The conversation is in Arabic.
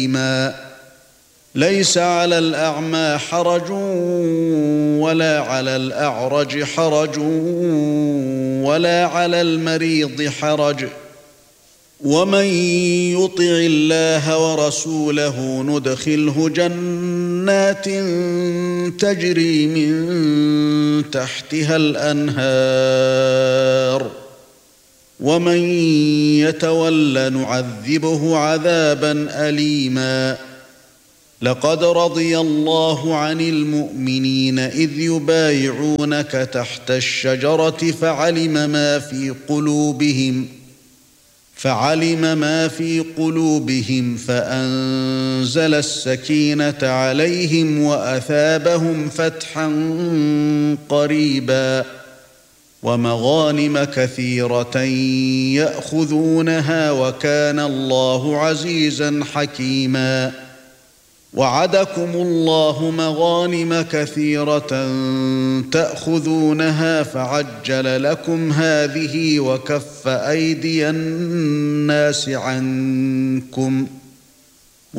ليس على الأعمى حرج ولا على الأعرج حرج ولا على المريض حرج ومن يطع الله ورسوله ندخله جنات تجري من تحتها الأنهار ومن يتول نعذبه عذابا أليما لقد رضي الله عن المؤمنين إذ يبايعونك تحت الشجرة فعلم ما في قلوبهم فأنزل السكينة عليهم وأثابهم فتحا قريبا ومغانم كثيرة يأخذونها وكان الله عزيزا حكيما وعدكم الله مغانم كثيرة تأخذونها فعجل لكم هذه وكف أيدي الناس عنكم